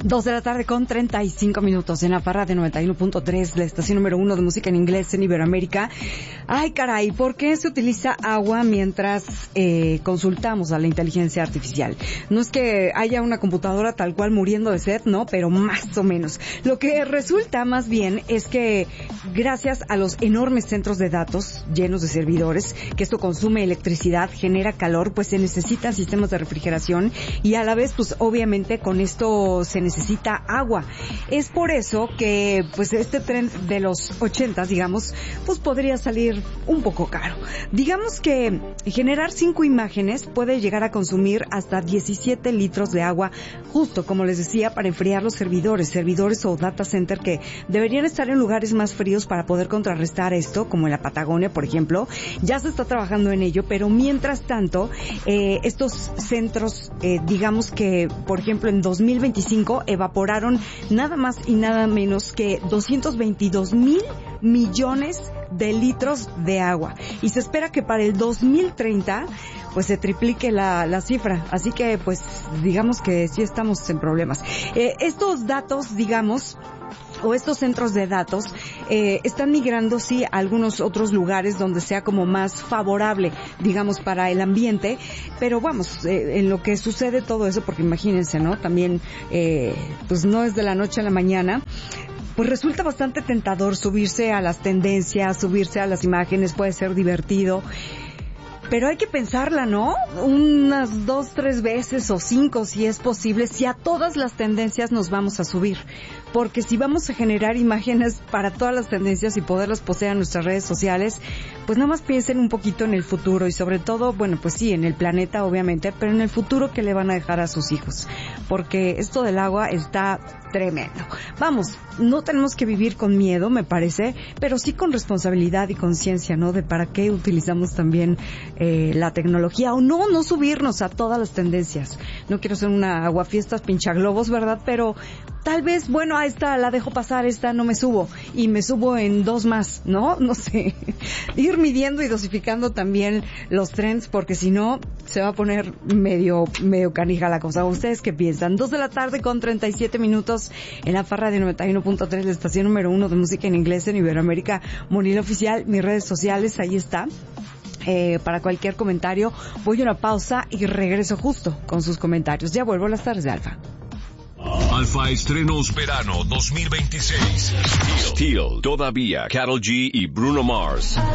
2:35 en la Parra de 91.3, la estación número 1 de música en inglés en Iberoamérica. Ay, caray, ¿por qué se utiliza agua mientras consultamos a la inteligencia artificial? No es que haya una computadora tal cual muriendo de sed, no, pero más o menos. Lo que resulta más bien es que gracias a los enormes centros de datos llenos de servidores, que esto consume electricidad, genera calor, pues se necesitan sistemas de refrigeración y a la vez, pues obviamente con esto se necesita agua. Es por eso que pues este tren de los 80, digamos, pues podría salir un poco caro. Digamos que generar 5 imágenes puede llegar a consumir hasta 17 litros de agua, justo como les decía, para enfriar los servidores o data center que deberían estar en lugares más fríos para poder contrarrestar esto, como en la Patagonia, por ejemplo. Ya se está trabajando en ello, pero mientras tanto, estos centros, digamos que, por ejemplo, en 2025 evaporaron nada más y nada menos que 222,000 millones de litros de agua. Y se espera que para el 2030 pues se triplique la cifra. Así que pues digamos que sí estamos en problemas. Estos datos, digamos, o estos centros de datos están migrando sí a algunos otros lugares donde sea como más favorable, digamos, para el ambiente, pero vamos, en lo que sucede todo eso, porque imagínense, ¿no? También pues no es de la noche a la mañana. Pues resulta bastante tentador subirse a las tendencias, subirse a las imágenes, puede ser divertido. Pero hay que pensarla, ¿no? Unas 2, 3 veces o 5 si es posible, si a todas las tendencias nos vamos a subir. Porque si vamos a generar imágenes para todas las tendencias y poderlas postear en nuestras redes sociales, pues nada más piensen un poquito en el futuro y sobre todo, bueno, pues sí, en el planeta obviamente, pero en el futuro que le van a dejar a sus hijos. Porque esto del agua está tremendo. Vamos, no tenemos que vivir con miedo, me parece, pero sí con responsabilidad y conciencia, ¿no? De para qué utilizamos también la tecnología o no subirnos a todas las tendencias. No quiero ser una aguafiestas pinchaglobos, ¿verdad? Pero tal vez, bueno, a esta la dejo pasar, esta no me subo y me subo en 2 más, ¿no? No sé. Ir midiendo y dosificando también los trends porque si no se va a poner medio canija la cosa. ¿Ustedes qué piensan? 2:37 en la Parra de 91.3, la estación número 1 de música en inglés en Iberoamérica, Monil Oficial, mis redes sociales, ahí está. Para cualquier comentario, voy a una pausa y regreso justo con sus comentarios. Ya vuelvo a las tardes de Alfa. Alfa Estrenos Verano 2026. Steel, todavía, Karol G y Bruno Mars.